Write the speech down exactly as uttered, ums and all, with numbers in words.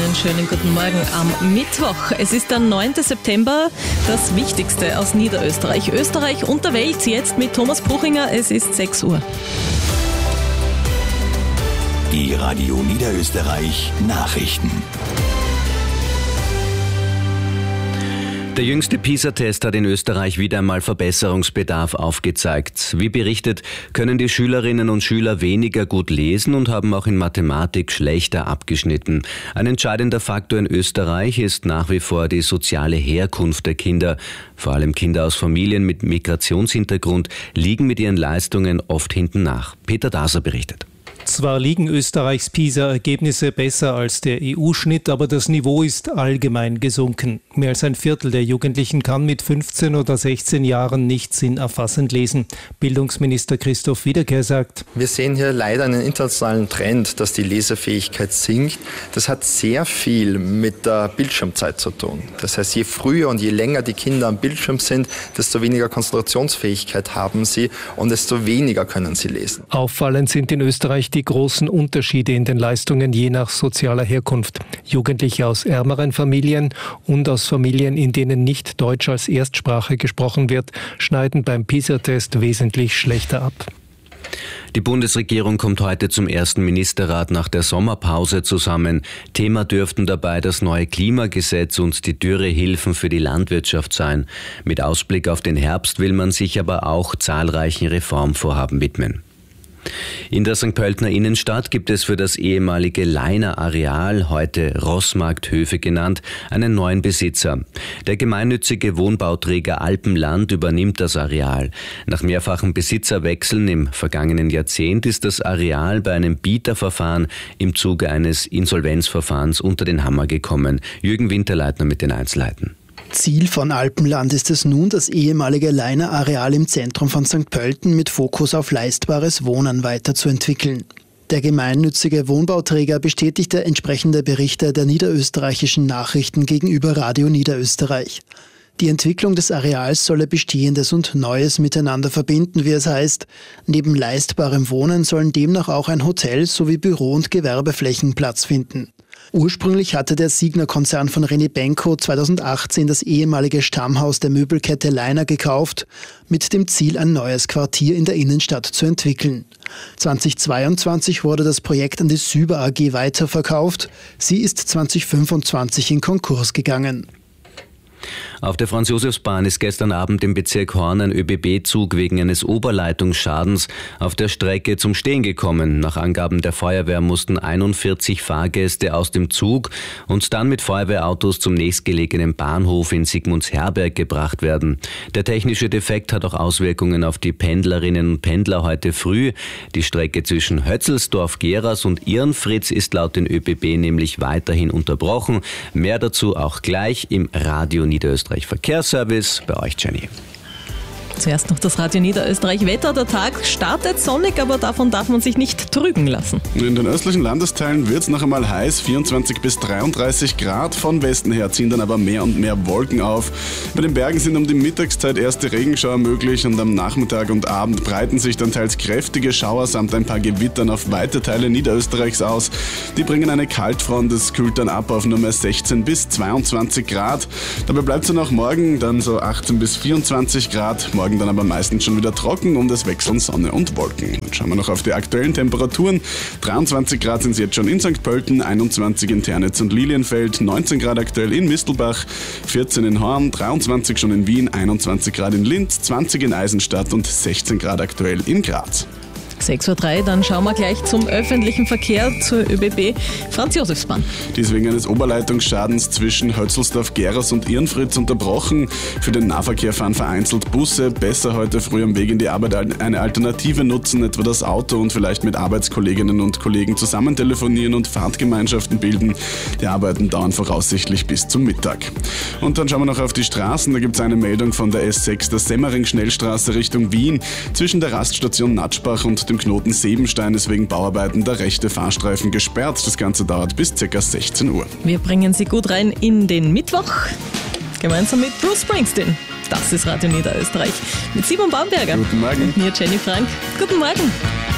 Einen schönen guten Morgen am Mittwoch. Es ist der neunte September, das Wichtigste aus Niederösterreich. Österreich und der Welt jetzt mit Thomas Bruchinger. Es ist sechs Uhr. Die Radio Niederösterreich Nachrichten. Der jüngste PISA-Test hat in Österreich wieder einmal Verbesserungsbedarf aufgezeigt. Wie berichtet, können die Schülerinnen und Schüler weniger gut lesen und haben auch in Mathematik schlechter abgeschnitten. Ein entscheidender Faktor in Österreich ist nach wie vor die soziale Herkunft der Kinder. Vor allem Kinder aus Familien mit Migrationshintergrund liegen mit ihren Leistungen oft hinten nach. Peter Daser berichtet. Zwar liegen Österreichs PISA-Ergebnisse besser als der E U-Schnitt, aber das Niveau ist allgemein gesunken. Mehr als ein Viertel der Jugendlichen kann mit fünfzehn oder sechzehn Jahren nicht sinnerfassend lesen. Bildungsminister Christoph Wiederkehr sagt: Wir sehen hier leider einen internationalen Trend, dass die Lesefähigkeit sinkt. Das hat sehr viel mit der Bildschirmzeit zu tun. Das heißt, je früher und je länger die Kinder am Bildschirm sind, desto weniger Konzentrationsfähigkeit haben sie und desto weniger können sie lesen. Auffallend sind in Österreich die großen Unterschiede in den Leistungen je nach sozialer Herkunft. Jugendliche aus ärmeren Familien und aus Familien, in denen nicht Deutsch als Erstsprache gesprochen wird, schneiden beim PISA-Test wesentlich schlechter ab. Die Bundesregierung kommt heute zum ersten Ministerrat nach der Sommerpause zusammen. Thema dürften dabei das neue Klimagesetz und die Dürrehilfen für die Landwirtschaft sein. Mit Ausblick auf den Herbst will man sich aber auch zahlreichen Reformvorhaben widmen. In der Sankt Pöltener Innenstadt gibt es für das ehemalige Leiner Areal, heute Rossmarkthöfe genannt, einen neuen Besitzer. Der gemeinnützige Wohnbauträger Alpenland übernimmt das Areal. Nach mehrfachen Besitzerwechseln im vergangenen Jahrzehnt ist das Areal bei einem Bieterverfahren im Zuge eines Insolvenzverfahrens unter den Hammer gekommen. Jürgen Winterleitner mit den Einzelheiten. Ziel von Alpenland ist es nun, das ehemalige Leiner Areal im Zentrum von Sankt Pölten mit Fokus auf leistbares Wohnen weiterzuentwickeln. Der gemeinnützige Wohnbauträger bestätigte entsprechende Berichte der niederösterreichischen Nachrichten gegenüber Radio Niederösterreich. Die Entwicklung des Areals solle Bestehendes und Neues miteinander verbinden, wie es heißt. Neben leistbarem Wohnen sollen demnach auch ein Hotel sowie Büro- und Gewerbeflächen Platz finden. Ursprünglich hatte der Signa-Konzern von René Benko zweitausendachtzehn das ehemalige Stammhaus der Möbelkette Leiner gekauft, mit dem Ziel, ein neues Quartier in der Innenstadt zu entwickeln. zweitausendzweiundzwanzig wurde das Projekt an die Süber A G weiterverkauft. Sie ist zweitausendfünfundzwanzig in Konkurs gegangen. Auf der Franz-Josefs-Bahn ist gestern Abend im Bezirk Horn ein Ö B B-Zug wegen eines Oberleitungsschadens auf der Strecke zum Stehen gekommen. Nach Angaben der Feuerwehr mussten einundvierzig Fahrgäste aus dem Zug und dann mit Feuerwehrautos zum nächstgelegenen Bahnhof in Sigmundsherberg gebracht werden. Der technische Defekt hat auch Auswirkungen auf die Pendlerinnen und Pendler heute früh. Die Strecke zwischen Hötzelsdorf-Geras und Irnfritz ist laut den Ö B B nämlich weiterhin unterbrochen. Mehr dazu auch gleich im Radio Niederösterreich Verkehrsservice. Bei euch, Jenny. Zuerst noch das Radio Niederösterreich Wetter. Der Tag startet sonnig, aber davon darf man sich nicht trügen lassen. In den östlichen Landesteilen wird es noch einmal heiß, vierundzwanzig bis dreiunddreißig Grad. Von Westen her ziehen dann aber mehr und mehr Wolken auf. Bei den Bergen sind um die Mittagszeit erste Regenschauer möglich und am Nachmittag und Abend breiten sich dann teils kräftige Schauer samt ein paar Gewittern auf weite Teile Niederösterreichs aus. Die bringen eine Kaltfront, es kühlt dann ab auf nur mehr sechzehn bis zweiundzwanzig Grad. Dabei bleibt es dann auch morgen dann so achtzehn bis vierundzwanzig Grad. Morgen dann aber meistens schon wieder trocken und es wechseln Sonne und Wolken. Dann schauen wir noch auf die aktuellen Temperaturen. dreiundzwanzig Grad sind es jetzt schon in Sankt Pölten, einundzwanzig in Ternitz und Lilienfeld, neunzehn Grad aktuell in Mistelbach, vierzehn in Horn, dreiundzwanzig schon in Wien, einundzwanzig Grad in Linz, zwanzig in Eisenstadt und sechzehn Grad aktuell in Graz. sechs Uhr drei, dann schauen wir gleich zum öffentlichen Verkehr zur Ö B B Franz-Josefs-Bahn. Die ist wegen eines Oberleitungsschadens zwischen Hötzelsdorf-Geras und Irnfritz unterbrochen. Für den Nahverkehr fahren vereinzelt Busse. Besser heute früh am Weg in die Arbeit eine Alternative nutzen, etwa das Auto und vielleicht mit Arbeitskolleginnen und Kollegen zusammen telefonieren und Fahrtgemeinschaften bilden. Die Arbeiten dauern voraussichtlich bis zum Mittag. Und dann schauen wir noch auf die Straßen. Da gibt es eine Meldung von der S sechs, der Semmering-Schnellstraße Richtung Wien. Zwischen der Raststation Natschbach und dem Knoten Sebenstein ist wegen Bauarbeiten der rechte Fahrstreifen gesperrt. Das Ganze dauert bis ca. sechzehn Uhr. Wir bringen Sie gut rein in den Mittwoch, gemeinsam mit Bruce Springsteen. Das ist Radio Niederösterreich mit Simon Baumberger. Guten Morgen. Und mir, Jenny Frank. Guten Morgen.